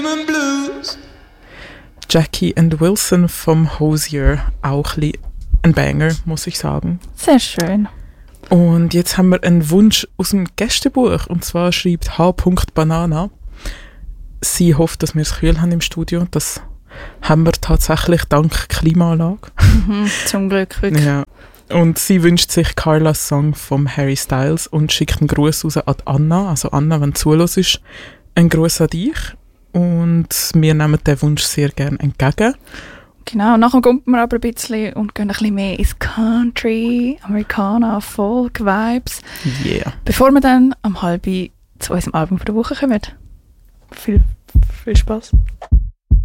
Jackie and Wilson vom Hozier, auch ein Banger, muss ich sagen. Sehr schön. Und jetzt haben wir einen Wunsch aus dem Gästebuch, und zwar schreibt H. Banana. Sie hofft, dass wir es kühl haben im Studio. Das haben wir tatsächlich dank Klimaanlage. Zum Glück, wirklich. Ja. Und sie wünscht sich Carlas Song vom Harry Styles und schickt einen Gruß raus an Anna. Also Anna, wenn du zuhörst, einen Gruß an dich. Und wir nehmen den Wunsch sehr gerne entgegen. Genau, nachher kommen wir aber ein bisschen und gehen ein bisschen mehr ins Country, Americana, Folk, Vibes. Yeah. Bevor wir dann um 12:30 zu unserem Album der Woche kommen. Viel Spaß.